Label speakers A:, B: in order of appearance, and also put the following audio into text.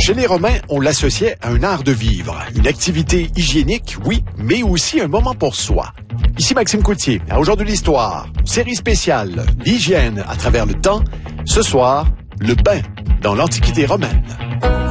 A: Chez les Romains, on l'associait à un art de vivre, une activité hygiénique, oui, mais aussi un moment pour soi. Ici Maxime Coutier, à Aujourd'hui l'Histoire, série spéciale, l'hygiène à travers le temps. Ce soir, le bain dans l'Antiquité romaine.